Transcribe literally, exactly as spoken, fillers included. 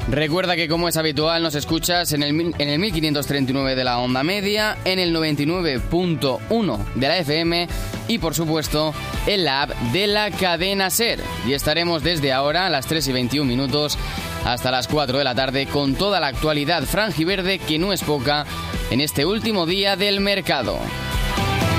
Recuerda que, como es habitual, nos escuchas en el, en el mil quinientos treinta y nueve de la onda media, en el noventa y nueve punto uno de la F M y, por supuesto, en la app de la cadena SER. Y estaremos desde ahora a las tres y veintiún minutos hasta las cuatro de la tarde con toda la actualidad franjiverde, que no es poca, en este último día del mercado.